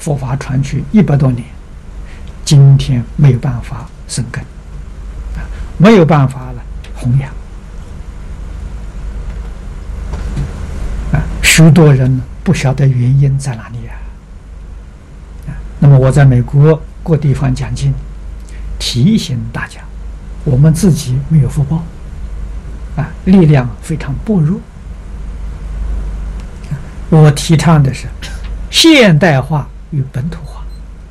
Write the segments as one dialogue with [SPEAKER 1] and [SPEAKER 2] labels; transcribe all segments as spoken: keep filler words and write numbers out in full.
[SPEAKER 1] 佛法传去一百多年，今天没有办法生根，啊，没有办法了弘扬，啊，许多人不晓得原因在哪里啊。啊，那么我在美国各地方讲经，提醒大家，我们自己没有福报，啊，力量非常薄弱。我提倡的是现代化与本土化。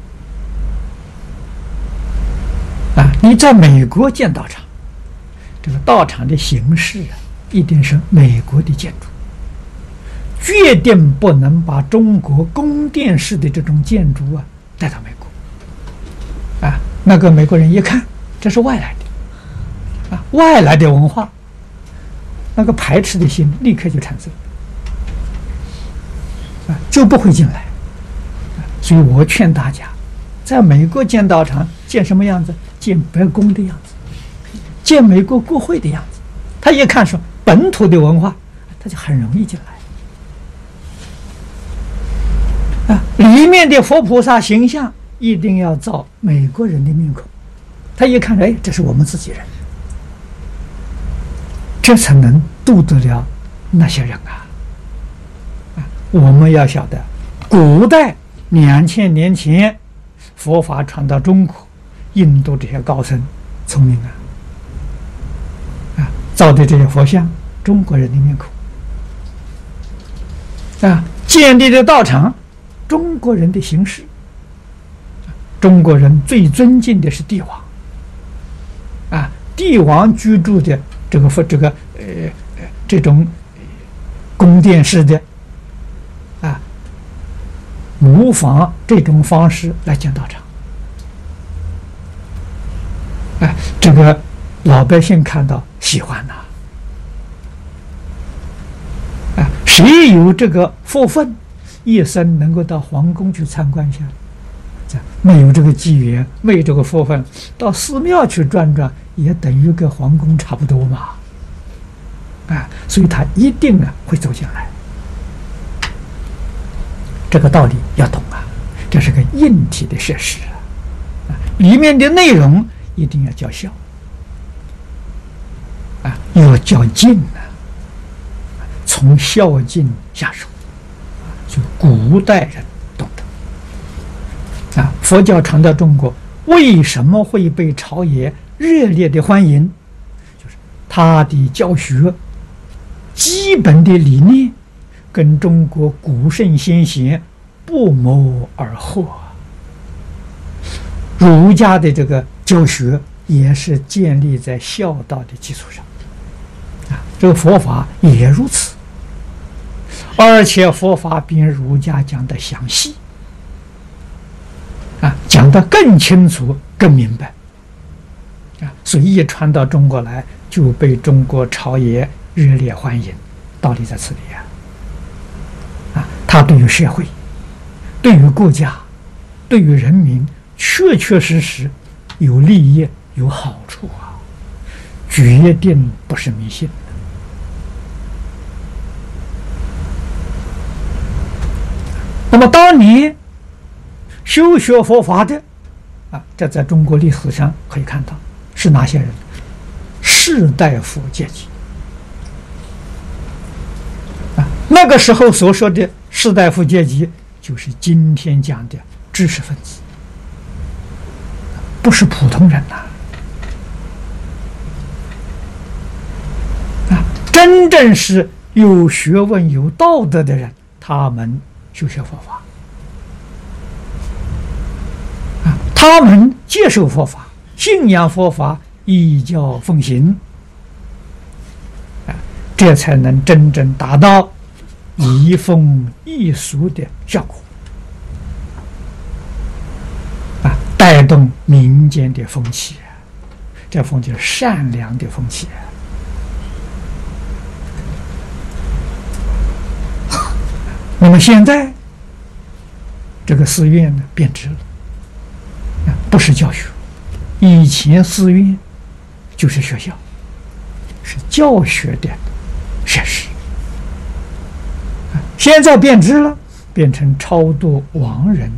[SPEAKER 1] 啊，你在美国建道场，这个道场的形式啊，一定是美国的建筑，决定不能把中国宫殿式的这种建筑啊带到美国。啊，那个美国人一看，这是外来的，啊，外来的文化，那个排斥的心立刻就产生。就不会进来，所以我劝大家，在美国建道场建什么样子？建白宫的样子，建美国国会的样子。他一看说本土的文化，他就很容易进来。啊，里面的佛菩萨形象一定要造美国人的面孔，他一看，哎，这是我们自己人，这才能度得了那些人啊。我们要晓得，古代两千年前佛法传到中国，印度这些高僧聪明啊，啊，造的这些佛像，中国人的面孔，啊，建立的道场，中国人的形式。中国人最尊敬的是帝王，啊，帝王居住的这个这个呃这种宫殿式的。啊，模仿这种方式来建道场，哎，这个老百姓看到喜欢呐，啊，谁有这个福分，一生能够到皇宫去参观一下，没有这个机缘，没有这个福分，到寺庙去转转，也等于跟皇宫差不多嘛，啊，所以他一定啊会走进来。这个道理要懂啊，这是个硬体的设施啊，里面的内容一定要叫孝啊，要叫敬啊，从孝敬下手，就古代人懂得啊。佛教传到中国，为什么会被朝野热烈的欢迎？就是他的教学基本的理念。跟中国古圣先贤不谋而合，儒家的这个教学也是建立在孝道的基础上，啊，这个佛法也如此，而且佛法比儒家讲的详细，啊，讲得更清楚、更明白，啊，所以一传到中国来，就被中国朝野热烈欢迎，道理在此里啊。他对于社会、对于国家、对于人民，确确实实有利益、有好处啊，决定不是迷信的。那么，当年修学佛法的啊，这在中国历史上可以看到是哪些人？士大夫阶级啊，那个时候所说的士大夫阶级，就是今天讲的知识分子，不是普通人呐！啊，真正是有学问、有道德的人，他们修学佛法，啊，他们接受佛法，信仰佛法，依教奉行，啊，这才能真正达到移风易俗的效果，啊，带动民间的风气，这风气是善良的风气。那么现在这个寺院呢变质了，不是教学，以前寺院就是学校，是教学的设施，现在变质了，变成超度亡人